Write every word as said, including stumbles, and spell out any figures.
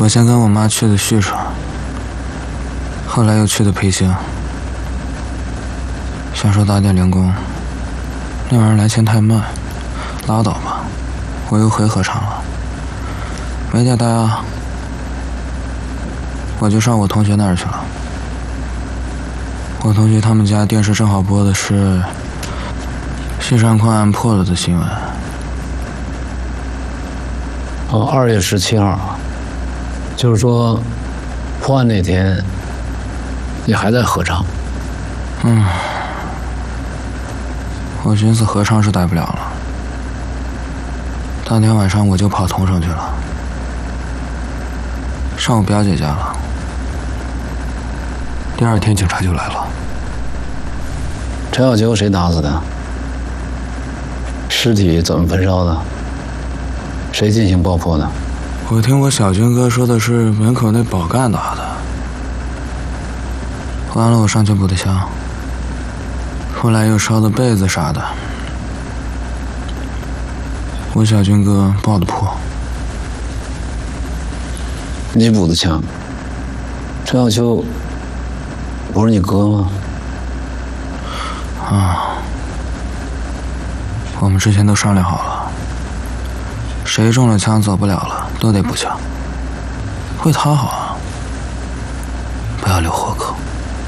先跟我妈去的旭城，后来又去的培兴，想说打点零工，那玩意儿来钱太慢，拉倒吧，我又回合场了，没地待啊，我就上我同学那儿去了。我同学他们家电视正好播的是西山矿案破了的新闻。 哦，二月十七号啊，就是说破案那天你还在合昌。 嗯，我寻思合昌是待不了了，当天晚上我就跑桐城去了，上我表姐家了。第二天警察就来了。 陈小秋谁打死的？尸体怎么焚烧的？谁进行爆破的？ 我听我小军哥说的是门口那保干打的。完了，我上去补的枪，后来又烧的被子啥的。我小军哥爆的破。 你补的枪？陈小秋不是你哥吗？ 啊，我们之前都商量好了，谁中了枪走不了了，都得补枪。为他好啊，不要留活口。